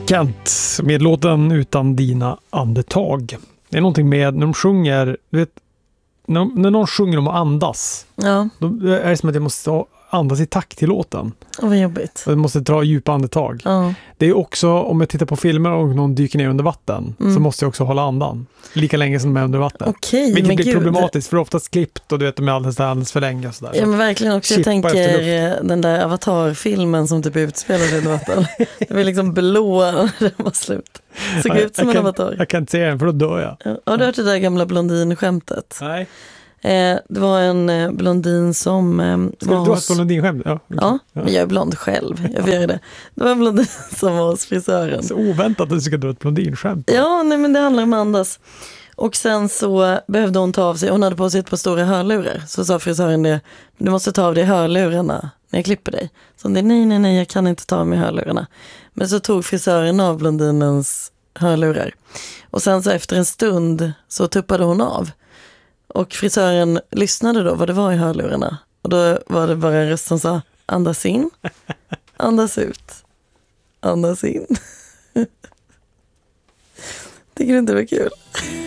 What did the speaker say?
Kent med låten Utan dina andetag. Det är någonting med när de sjunger, du vet, när någon sjunger om att andas. Ja. Då är det som att jag måste andas i takt till låten. Vad jobbigt. Jag måste dra djupa andetag. Ja. Det är också, om jag tittar på filmer och någon dyker ner under vatten, så måste jag också hålla andan. Lika länge som de är under vatten. Okej, vilket men blir gud. problematiskt, för oftast klippt och du vet, de är alldeles för länge. Sådär. Ja, men verkligen också. Jag Chippa efter tänker den där Avatar-filmen som typ utspelar sig under vatten. Det var liksom blå när den var slut. Såg ut som en avatar. Jag kan inte se den, för då dör jag. Ja, har du hört det där gamla blondinskämtet? Nej. Det var en blondin som Ska du ha ett blondinskämt? Ja, ja, men jag är blond själv. Jag får göra det. Det var en blondin som var hos frisören. Så oväntat att du ska dra ett blondinskämt. Ja, nej, men det handlar om andas. Och sen så behövde hon ta av sig, hon hade på sig ett par stora hörlurar. Så sa frisören det, du måste ta av dig hörlurarna när jag klipper dig. Så hon det, nej, jag kan inte ta av mig hörlurarna. Men så tog frisören av blondinens hörlurar. Och sen så efter en stund så tuppade hon av. Och frisören lyssnade då vad det var i hörlurarna. Och då var det bara en röst som sa, andas in, andas ut, andas in. Tycker du inte det var kul?